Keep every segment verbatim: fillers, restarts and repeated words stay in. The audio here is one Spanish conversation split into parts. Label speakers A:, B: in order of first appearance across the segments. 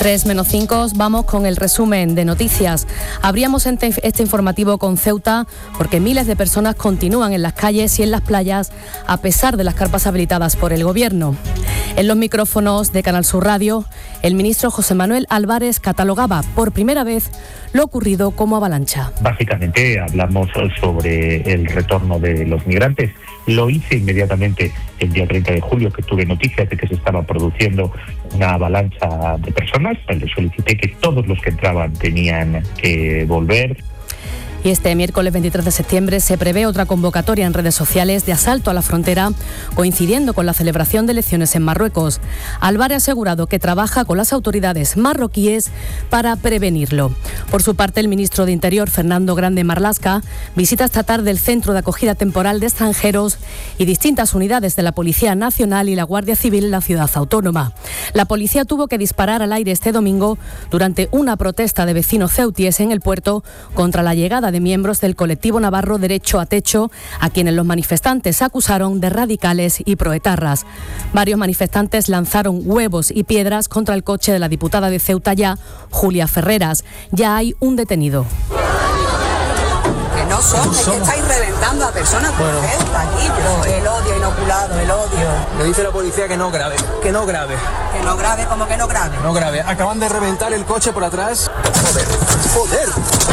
A: tres menos cinco, vamos con el resumen de noticias. Abríamos este informativo con Ceuta porque miles de personas continúan en las calles y en las playas a pesar de las carpas habilitadas por el Gobierno. En los micrófonos de Canal Sur Radio, el ministro José Manuel Álvarez catalogaba por primera vez lo ocurrido como avalancha.
B: Básicamente hablamos sobre el retorno de los migrantes. Lo hice inmediatamente el día treinta de julio, que tuve noticias de que se estaba produciendo una avalancha de personas. Le solicité que todos los que entraban tenían que volver.
A: Y este miércoles veintitrés de septiembre se prevé otra convocatoria en redes sociales de asalto a la frontera, coincidiendo con la celebración de elecciones en Marruecos. Álvarez ha asegurado que trabaja con las autoridades marroquíes para prevenirlo. Por su parte, el ministro de Interior, Fernando Grande Marlaska, visita esta tarde el Centro de Acogida Temporal de Extranjeros y distintas unidades de la Policía Nacional y la Guardia Civil en la ciudad autónoma. La policía tuvo que disparar al aire este domingo durante una protesta de vecinos ceutíes en el puerto contra la llegada de miembros del colectivo navarro Derecho a Techo, a quienes los manifestantes acusaron de radicales y proetarras. Varios manifestantes lanzaron huevos y piedras contra el coche de la diputada de Ceuta Ya, Julia Ferreras. Ya hay un detenido.
C: Que no son, es que estáis reventando a personas por bueno. Ceuta aquí, pero el odio inoculado, el odio.
D: Le dice la policía que no grave, que no grave.
C: Que no grave, ¿cómo que no grave?
D: No grave. Acaban de reventar el coche por atrás. Joder, joder.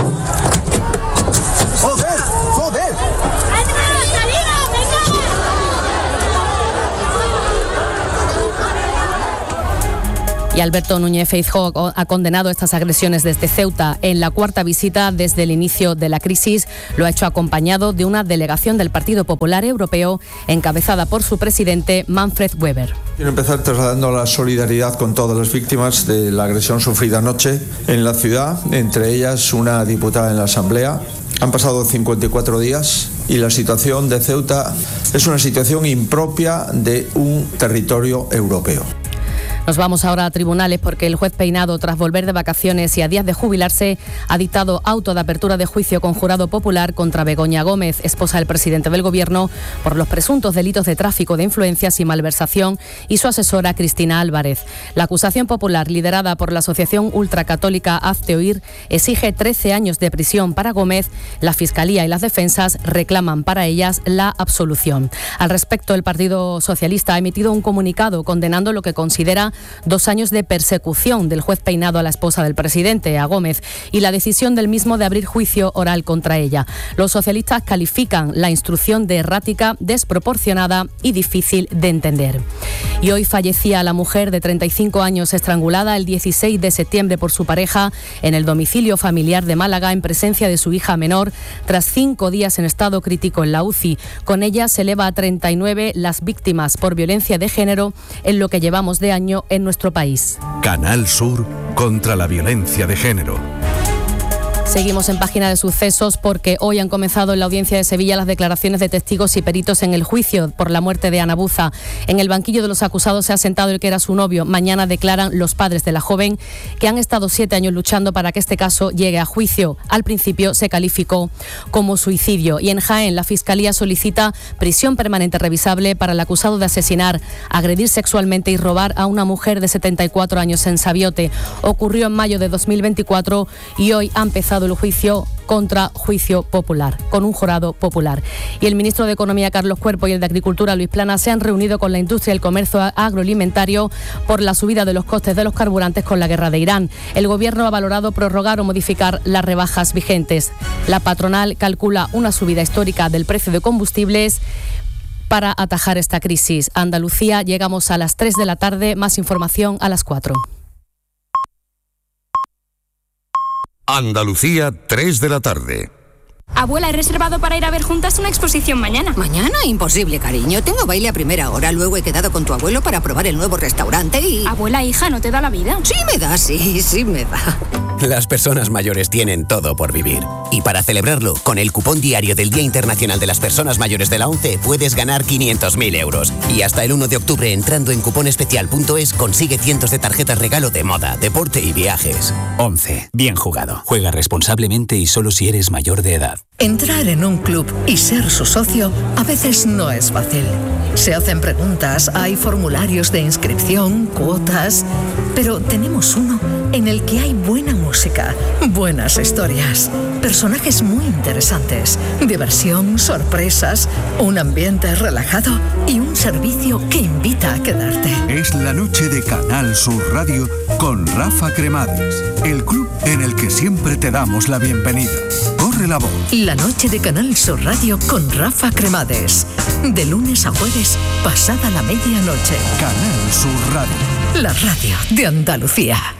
D: ¡Joder! ¡Joder!
A: Y Alberto Núñez Feijóo ha condenado estas agresiones desde Ceuta en la cuarta visita desde el inicio de la crisis. Lo ha hecho acompañado de una delegación del Partido Popular Europeo encabezada por su presidente Manfred Weber.
E: Quiero empezar trasladando la solidaridad con todas las víctimas de la agresión sufrida anoche en la ciudad, entre ellas una diputada en la Asamblea. Han pasado cincuenta y cuatro días y la situación de Ceuta es una situación impropia de un territorio europeo.
A: Nos vamos ahora a tribunales porque el juez Peinado, tras volver de vacaciones y a días de jubilarse, ha dictado auto de apertura de juicio con jurado popular contra Begoña Gómez, esposa del presidente del Gobierno, por los presuntos delitos de tráfico de influencias y malversación, y su asesora Cristina Álvarez. La acusación popular, liderada por la asociación ultracatólica Hazte Oír, exige trece años de prisión para Gómez. La Fiscalía y las defensas reclaman para ellas la absolución. Al respecto, el Partido Socialista ha emitido un comunicado condenando lo que considera dos años de persecución del juez Peinado a la esposa del presidente, a Gómez, y la decisión del mismo de abrir juicio oral contra ella. Los socialistas califican la instrucción de errática, desproporcionada y difícil de entender. Y hoy fallecía la mujer de treinta y cinco años estrangulada el dieciséis de septiembre por su pareja en el domicilio familiar de Málaga en presencia de su hija menor, tras cinco días en estado crítico en la U C I. Con ella se eleva a treinta y nueve las víctimas por violencia de género en lo que llevamos de año en nuestro país.
F: Canal Sur contra la violencia de género.
A: Seguimos en página de sucesos porque hoy han comenzado en la audiencia de Sevilla las declaraciones de testigos y peritos en el juicio por la muerte de Ana Buza. En el banquillo de los acusados se ha sentado el que era su novio. Mañana declaran los padres de la joven, que han estado siete años luchando para que este caso llegue a juicio. Al principio se calificó como suicidio. Y en Jaén la Fiscalía solicita prisión permanente revisable para el acusado de asesinar, agredir sexualmente y robar a una mujer de setenta y cuatro años en Sabiote. Ocurrió en mayo de dos mil veinticuatro y hoy ha empezado el juicio contra juicio popular, con un jurado popular. Y el ministro de Economía, Carlos Cuerpo, y el de Agricultura, Luis Plana, se han reunido con la industria y el comercio agroalimentario por la subida de los costes de los carburantes con la guerra de Irán. El Gobierno ha valorado prorrogar o modificar las rebajas vigentes. La patronal calcula una subida histórica del precio de combustibles para atajar esta crisis. Andalucía, llegamos a las tres de la tarde, más información a las cuatro.
F: Andalucía, tres de la tarde.
G: Abuela, he reservado para ir a ver juntas una exposición mañana.
H: ¿Mañana? Imposible, cariño. Tengo baile a primera hora, luego he quedado con tu abuelo para probar el nuevo restaurante y...
G: Abuela, hija, ¿no te da la vida?
H: Sí me da, sí, sí me da.
I: Las personas mayores tienen todo por vivir. Y para celebrarlo, con el cupón diario del Día Internacional de las Personas Mayores de la ONCE puedes ganar quinientos mil euros. Y hasta el uno de octubre, entrando en cuponespecial punto es, consigue cientos de tarjetas regalo de moda, deporte y viajes.
J: ONCE. Bien jugado. Juega responsablemente y solo si eres mayor de edad. Entrar en un club y ser su socio a veces no es fácil. Se hacen preguntas, hay formularios de inscripción, cuotas, pero tenemos uno en el que hay buena música, buenas historias, personajes muy interesantes, diversión, sorpresas, un ambiente relajado y un servicio que invita a quedarte.
K: Es la noche de Canal Sur Radio con Rafa Cremades, el club en el que siempre te damos la bienvenida. Corre la voz.
J: La noche de Canal Sur Radio con Rafa Cremades. De lunes a jueves, pasada la medianoche.
K: Canal Sur Radio.
J: La radio de Andalucía.